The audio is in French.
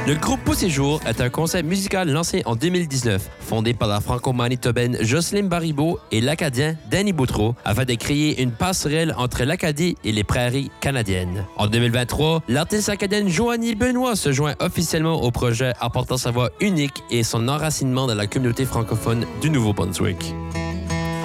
Le groupe Poussé-Jour est un concept musical lancé en 2019, fondé par la franco-manitobaine Jocelyne Baribeau et l'Acadien Danny Boutreau, afin de créer une passerelle entre l'Acadie et les prairies canadiennes. En 2023, l'artiste acadienne Joanie Benoît se joint officiellement au projet, apportant sa voix unique et son enracinement dans la communauté francophone du Nouveau-Brunswick.